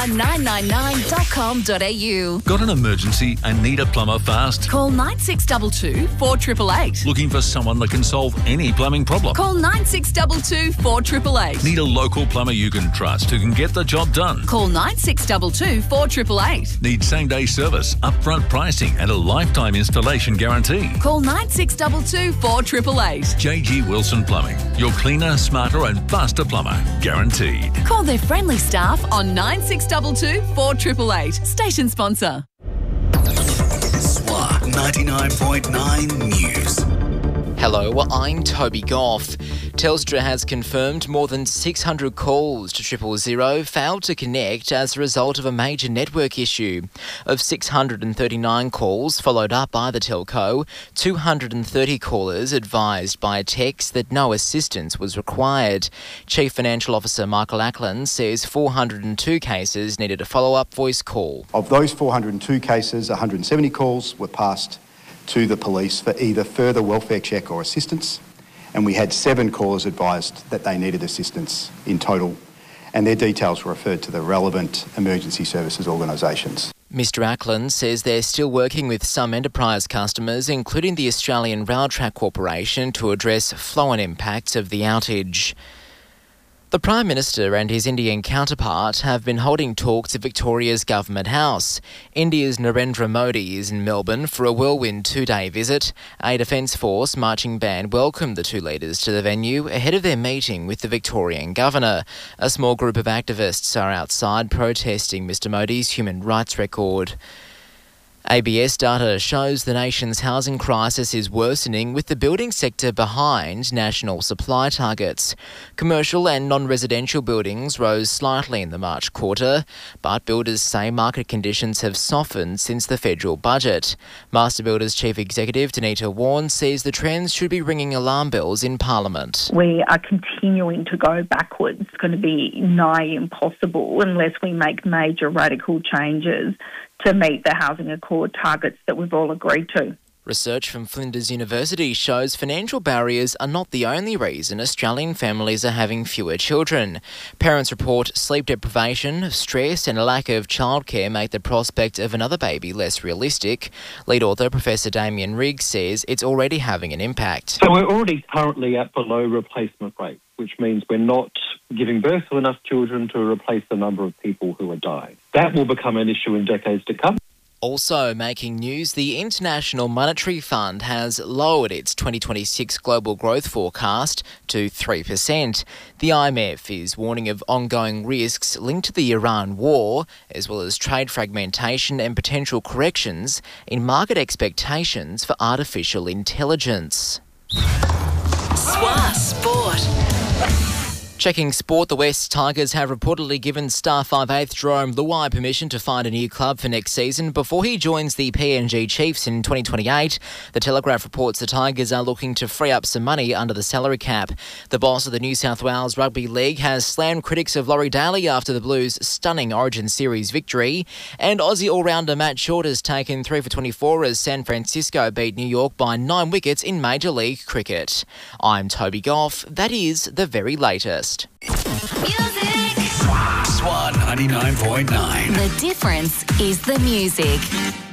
999.com.au. Got an emergency and need a plumber fast? Call 9622 4888. Looking for someone that can solve any plumbing problem? Call 9622 4888. Need a local plumber you can trust who can get the job done? Call 9622 4888. Need same-day service, upfront pricing and a lifetime installation guarantee? Call 9622 4888. JG Wilson Plumbing. Your cleaner, smarter and faster plumber. Guaranteed. Call their friendly staff on 9622 4888. Station sponsor. SWA 99.9 News. Hello, I'm Toby Goff. Telstra has confirmed more than 600 calls to 000 failed to connect as a result of a major network issue. Of 639 calls followed up by the telco, 230 callers advised by text that no assistance was required. Chief Financial Officer Michael Ackland says 402 cases needed a follow-up voice call. Of those 402 cases, 170 calls were passed to the police for either further welfare check or assistance, and we had 7 callers advised that they needed assistance in total, and their details were referred to the relevant emergency services organisations. Mr Ackland says they're still working with some enterprise customers, including the Australian Railtrack Corporation, to address flow-on impacts of the outage. The Prime Minister and his Indian counterpart have been holding talks at Victoria's Government House. India's Narendra Modi is in Melbourne for a whirlwind 2-day visit. A Defence Force marching band welcomed the two leaders to the venue ahead of their meeting with the Victorian Governor. A small group of activists are outside protesting Mr Modi's human rights record. ABS data shows the nation's housing crisis is worsening, with the building sector behind national supply targets. Commercial and non-residential buildings rose slightly in the March quarter, but builders say market conditions have softened since the federal budget. Master Builders Chief Executive Danita Warren says the trends should be ringing alarm bells in Parliament. We are continuing to go backwards. It's going to be nigh impossible unless we make major radical changes to meet the Housing Accord targets that we've all agreed to. Research from Flinders University shows financial barriers are not the only reason Australian families are having fewer children. Parents report sleep deprivation, stress and a lack of childcare make the prospect of another baby less realistic. Lead author Professor Damien Riggs says it's already having an impact. So we're already currently at below replacement rate, which means we're not giving birth to enough children to replace the number of people who are dying. That will become an issue in decades to come. Also making news, the International Monetary Fund has lowered its 2026 global growth forecast to 3%. The IMF is warning of ongoing risks linked to the Iran war, as well as trade fragmentation and potential corrections in market expectations for artificial intelligence. SWA Sport. Checking sport, the West Tigers have reportedly given star 5/8 Jerome Luai permission to find a new club for next season before he joins the PNG Chiefs in 2028. The Telegraph reports the Tigers are looking to free up some money under the salary cap. The boss of the New South Wales Rugby League has slammed critics of Laurie Daly after the Blues' stunning Origin Series victory. And Aussie all-rounder Matt Short has taken 3 for 24 as San Francisco beat New York by 9 wickets in Major League Cricket. I'm Toby Goff. That is the very latest. Music. SWA 99.9. The difference is the music.